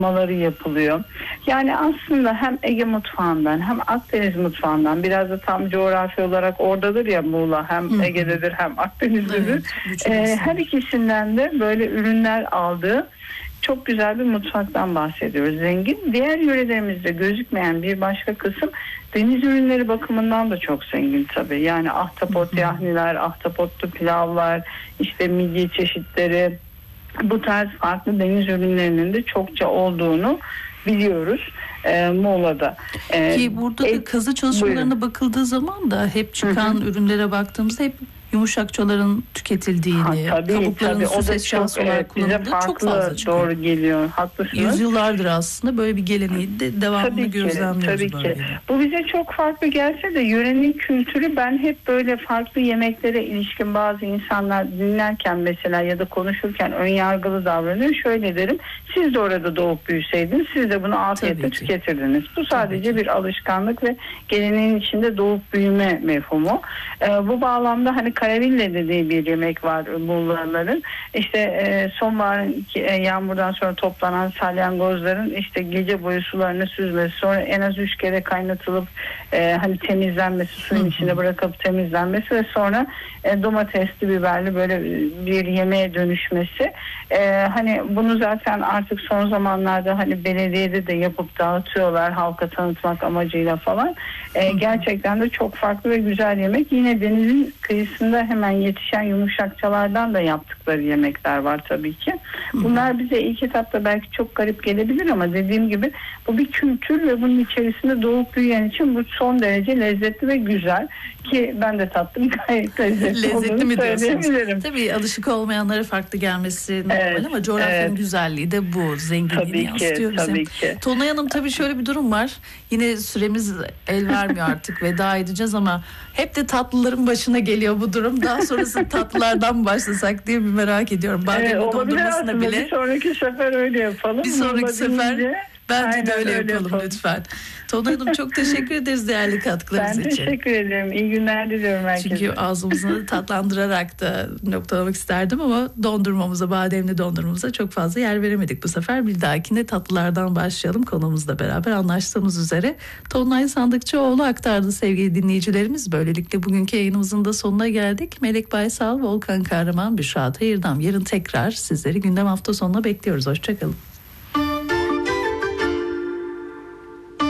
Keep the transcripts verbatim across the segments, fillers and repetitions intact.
maları yapılıyor. Yani aslında hem Ege mutfağından hem Akdeniz mutfağından, biraz da tam coğrafi olarak oradadır ya Muğla, hem Hı-hı. Ege'dedir hem Akdeniz'dedir. Evet, ee, her ikisinden de böyle ürünler aldığı çok güzel bir mutfaktan bahsediyoruz. Zengin. Diğer yörelerimizde gözükmeyen bir başka kısım deniz ürünleri bakımından da çok zengin tabii. Yani ahtapot yahniler, ahtapotlu pilavlar, işte midye çeşitleri, bu tarz farklı deniz ürünlerinin de çokça olduğunu biliyoruz e, Muğla'da. E, Ki burada e, da kazı çalışmalarına buyurun. Bakıldığı zaman da hep çıkan Hı-hı. ürünlere baktığımızda hep yumuşakçaların tüketildiğini, ha, tabii, kabukların tabii. Süs eşyası olarak kullanıldığı çok fazla çıkıyor. Doğru geliyor, haklısınız. Yüzyıllardır aslında böyle bir geleneği de devamlı gözlemliyoruz. Tabii böyle. ki. Bu bize çok farklı gelse de yörenin kültürü, ben hep böyle farklı yemeklere ilişkin bazı insanlar dinlerken mesela ya da konuşurken ön yargılı davranıyor. Şöyle derim, siz de orada doğup büyüseydiniz, siz de bunu afiyetle tüketirdiniz. Bu sadece bir alışkanlık ve geleneğin içinde doğup büyüme mefhumu. Ee, bu bağlamda hani karaville dediği bir yemek var Muğla'ların. İşte e, sonbaharın e, yağmurdan sonra toplanan salyangozların işte gece boyu sularını süzmesi, sonra en az üç kere kaynatılıp e, hani temizlenmesi, suyun içinde bırakıp temizlenmesi ve sonra e, domatesli, biberli böyle bir yemeğe dönüşmesi. E, hani bunu zaten artık son zamanlarda hani belediyede de yapıp dağıtıyorlar halka tanıtmak amacıyla falan. E, gerçekten de çok farklı ve güzel yemek. Yine denizin kıyısında hemen yetişen yumuşakçalardan da yaptıkları yemekler var tabii ki. Bunlar bize ilk etapta belki çok garip gelebilir ama dediğim gibi bu bir kültür ve bunun içerisinde doğup büyüyen için bu son derece lezzetli ve güzel, ki ben de tattım, gayet lezzetli, lezzetli mi diyorsunuz? Tabii alışık olmayanlara farklı gelmesi normal, evet, ama coğrafyanın evet. güzelliği de bu, zenginliğini yansıtıyor bize. Tabii ki. Tolunay Hanım, tabii şöyle bir durum var. Yine süremiz el vermiyor artık, veda edeceğiz ama hep de tatlıların başına geliyor bu durum. Daha sonrası tatlılardan başlasak diye bir merak ediyorum. Bademli evet, dondurmasına bile. Bir sonraki sefer öyle yapalım. Bir sonraki sefer bence Aynen de öyle yapalım, yapalım lütfen. Tolunay Hanım, çok teşekkür ederiz değerli katkılarınız ben için. Ben teşekkür ederim. İyi günler diliyorum herkese. Çünkü ağzımızı tatlandırarak da noktalamak isterdim ama dondurmamıza, bademli dondurmamıza çok fazla yer veremedik bu sefer. Bir dahakine tatlılardan başlayalım, konumuzla beraber anlaştığımız üzere. Tolunay Sandıkçıoğlu aktardı sevgili dinleyicilerimiz. Böylelikle bugünkü yayınımızın da sonuna geldik. Melek Baysal, Volkan Kahraman, Büşra Tayırdam. Yarın tekrar sizleri gündem hafta sonuna bekliyoruz. Hoşçakalın.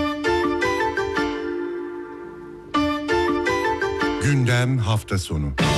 Gündem hafta sonu.